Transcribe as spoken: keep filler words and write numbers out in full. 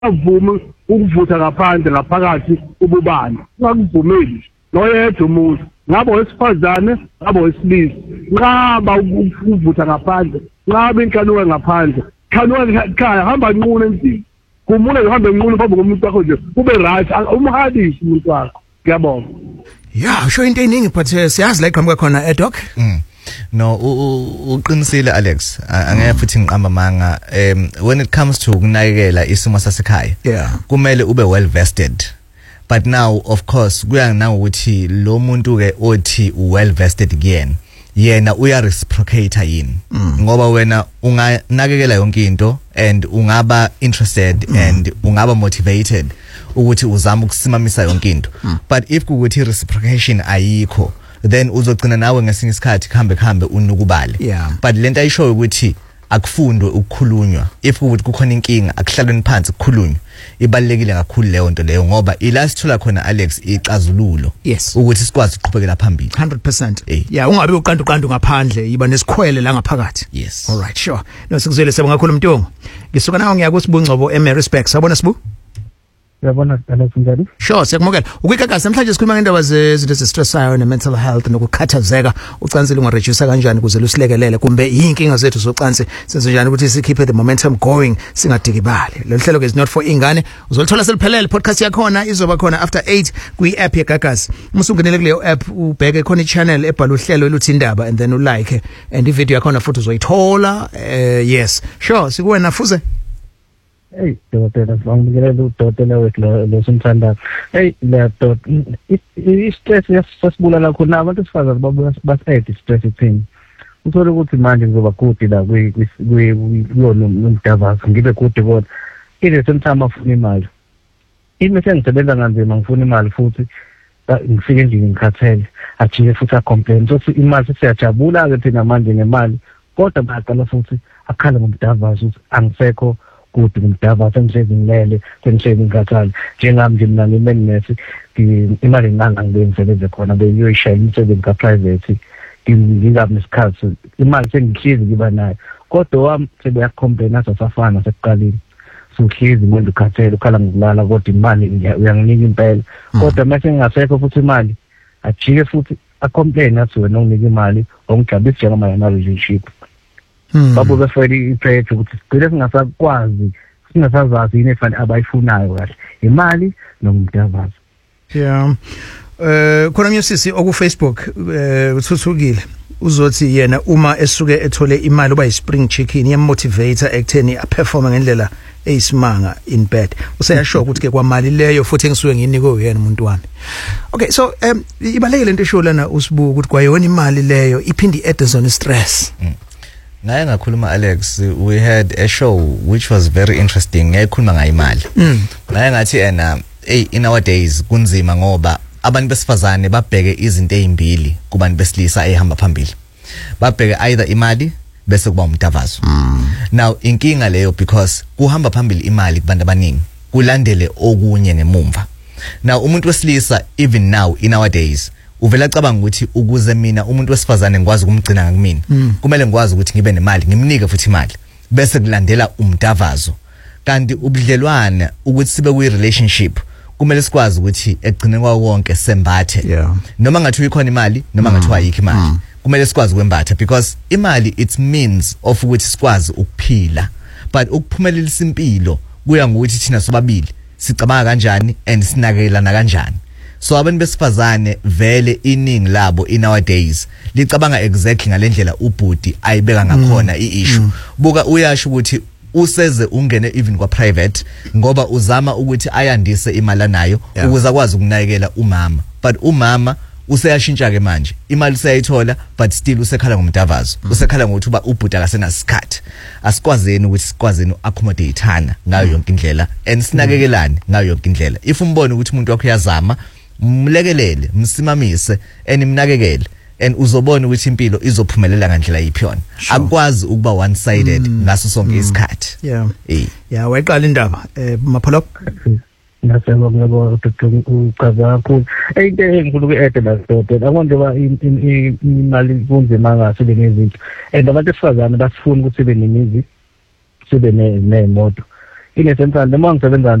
avuma ukuvutha ngaphandle ngaphakathi ububani ngakuvumeli noyedwa umuntu ngabo wesifazane ngabo wesilisa ngaba ukuvutha ngaphandle ngaba inkanuka ngaphandle kanuka ekhaya hamba nqune endlini kumule uhambe nqune phambi komuntu wakho nje ube right umhadisi umuntu wakho ngiyabonga yeah sho into eningi but siyazi la iqhamuka khona edoc mm. No uqinisile Alex angeke futhi ngiqamba manga um when it comes to ukunakekela isimo sasekhaya yeah kumele ube well vested but now of course kuya nawo ukuthi lo muntu ke othi well vested kuyena yena uya reciprocate yini mm. ngoba wena unganakekela yonke into and ungaba interested mm. and ungaba motivated ukuthi uzama ukusimamisa yonke into mm. but if kukuthi reciprocation ayikho then uzogcina nawe ngesinye isikhathi khambe khambe unukubale yeah. but lento ayishoyo ukuthi akufundwe ukukhulunywa if ukuthi kukhona inkinga akuhlalweni phansi ukukhulunywa ibalekile kakhulu leyo nto leyo ngoba ila sithola khona Alex ixazululo yes. ukuthi sikwazi ukuqhubekela phambili one hundred percent hey. yeah ungabe uqantu qantu ngaphandle yiba nesikhwele la ngaphakathi yes all right sure no sikuzwele sebe ngakhulu Mntungu ngisuka nawo ngiya kuSibungcobo eMarysburg sabona Sibu yabona Alex njani sure siyakumukela ukuyikakasa namhlanje sikhuluma ngendaba zezinto zestressayo ne mental health nokukhathazeka ucansile ungareduce kanjani ukuze lusilekelele kumbe inkinga zethu zocansi senze njani ukuthi sikhiphe the momentum going singadikibali lo hlelo ke is not for ingane uzolithola seliphelele podcast yakhona izoba khona after eight kwi app yeGagasi usungenele kuleyo app ubheke khona ichannel ebhala uhlelo eluthi indaba and then ulike and i video yakhona futhi uzoyithola uh, yes sure sikuwena fuze hey dokotela ngibingelela udokotela wethu lo simthanda hey la dot i stress yasibulala khona abantu sifazana babuya basayide stress ethini uthola ukuthi manje ngizoba good la kwi kuyona umdavazo ngibe good kodwa ile semthama afuna imali ime sengisebenza kanzima ngifuna imali futhi ngifike nje ngikhathele ajike futhi a complain so imali siyajabula ke thina manje ngemali kodwa bayaqala futhi akhala ngomdavazo ukuthi angisekho good ngumdava sengihlezi ngilele sengihlezi ngikhathale njengami nje mina ngimenesi imali nganga ngibengisebenze khona bengiyoyishaya umsebenzi ka private ngingabi nesikhathi imali sengihlezi ngiba nayo kodwa wami sebeyacomplain asafana sekuqaleni suhlezi manje ukhathele ukhala ngokulala kodwa imali uyanginika impela kodwa mase ngingasekho futhi imali ajike futhi acomplain athi wena unike imali ongijabulisa njengama relationship Hmm. Babo befeli iproject ukuthi sigcile singasakwazi singasazazi yini efani abayifunayo kahle imali nomdavazo yeah eh khona myosisi oku Facebook eh uthuthukile uzothi yena uma esuke ethole imali uba ispring chicken yemmotivator ekutheni a perform ngendlela eyisimanga in bed useyasho ukuthi ke kwamali leyo futhi engisuke nginike yena umuntu wami okay so um ibaleke lento esho lana usibuka ukuthi kwayona imali leyo iphindi add zone stress mm. Ngaye ngakhuluma Alex we had a show which was very interesting ngayikhuluma ngayimali mm. ngaye ngathi ena hey in our days kunzima ngoba abantu besifazane babheke izinto ezimbili kubantu besilisa ehamba phambili babheke either imali bese kuba umdavazo mm. now inkinga leyo because kuhamba phambili imali kubantu abaningi kulandele okunye nemumva now umuntu wesilisa even now in our days uvela cabanga ukuthi ukuze mina umuntu wesifazane ngikwazi ukumgcina ngakimina mm. kumele ngikwazi ukuthi ngibe nemali ngimnike futhi imali bese kulandela umdavazo kanti ubudlelwane ukuthi sibe kwi relationship kumele sikwazi ukuthi egcine kwawonke sembathe yeah. noma ngathi uyikhona imali noma mm. ngathi ayikho imali mm. kumele sikwazi kwembatha because imali it means of ukuthi sikwazi ukuphila but ukuphumelelisa impilo kuya ngokuthi thina sobabili sicabanga kanjani and sinakekelana kanjani so abantu besifazane vele iningi labo in our days licabanga exactly ngalendlela ubhuti ayibeka ngakhona mm. iissue mm. buka uyasho ukuthi useze ungene even kwa private ngoba uzama ukuthi ayandise imali nayo yeah. ukuze akwazi ukunakekela umama but umama useyashintsha ke manje imali useyayithola but still usekhala ngomdavazo mm. usekhala ngokuthi uba ubhuti akasena sikhathi asikwazeni ukuthi sikwazeni accommodateana ngayo mm. yonke indlela and sinakekelane ngayo yonke indlela if umbone ukuthi umuntu wakho uyazama mlekelele msimamise enimnakekele and uzobona ukuthi impilo izophumelela ngandlela yiphiyona akwazi ukuba one sided mm. ngaso sonke isikhathi yeah eh yeah wayiqala indaba eh mapholo nasebo ngebo uchaza kakhulu into enkulu ke-ede lasidokotela akonje ba imali kunzima ngaso le nezinto and abantu esifazane basifuna ukuthi sibe nemizi sibe nemoto inesensana noma ngisebenza